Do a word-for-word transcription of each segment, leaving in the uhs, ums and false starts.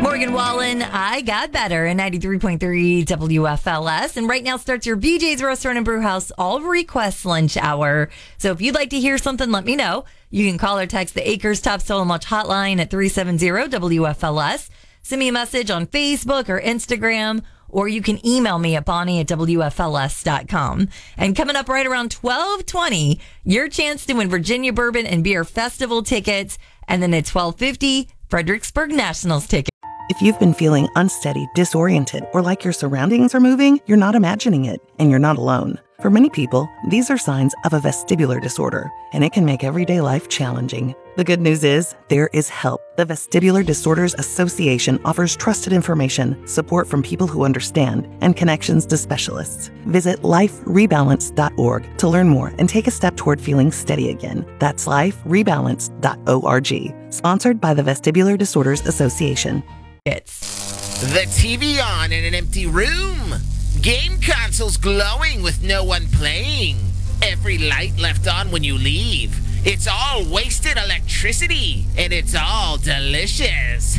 Morgan Wallen, I Got Better in ninety-three point three W F L S. And right now starts your B J's Restaurant and Brew House All Request Lunch Hour. So if you'd like to hear something, let me know. You can call or text the Acres Top Stolen Lunch hotline at three seven zero W F L S. Send me a message on Facebook or Instagram, or you can email me at Bonnie at W F L S dot com. And coming up right around twelve twenty, your chance to win Virginia Bourbon and Beer Festival tickets. And then at twelve fifty, Fredericksburg Nationals tickets. If you've been feeling unsteady, disoriented, or like your surroundings are moving, you're not imagining it, and you're not alone. For many people, these are signs of a vestibular disorder, and it can make everyday life challenging. The good news is, there is help. The Vestibular Disorders Association offers trusted information, support from people who understand, and connections to specialists. Visit life rebalance dot org to learn more and take a step toward feeling steady again. That's life rebalance dot org. Sponsored by the Vestibular Disorders Association. It's The T V on in an empty room. Game consoles glowing with no one playing. Every light left on when you leave. It's all wasted electricity, and it's all delicious.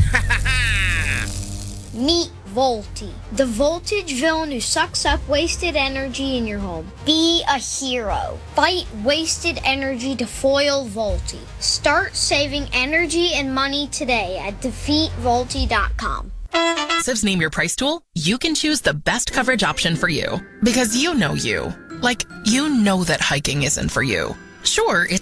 Meet Volty, the voltage villain who sucks up wasted energy in your home. Be a hero. Fight wasted energy to foil Volty. Start saving energy and money today at defeat volty dot com. Civ's Name Your Price tool, you can choose the best coverage option for you. Because you know you. Like, you know that hiking isn't for you. Sure, it's